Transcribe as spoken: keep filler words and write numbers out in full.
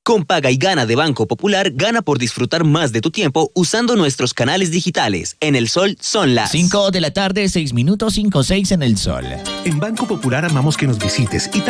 Con Paga y Gana de Banco Popular, gana por disfrutar más de tu tiempo usando nuestros canales digitales. En El Sol son las cinco de la tarde, seis minutos, cinco seis en El Sol. En Banco Popular amamos que nos visites y